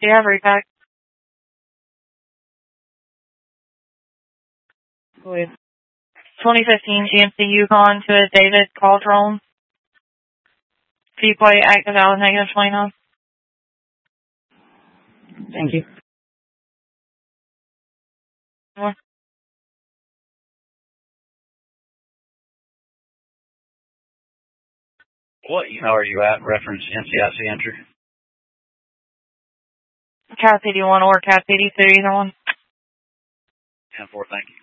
Do you have repack? With 2015 GMC Yukon to a David Caldron. P-plate active out negative 29. Thank you. More. What email are you at? Reference NCIC entry. CAP 81 or CAP 82, either one. 10-4, thank you.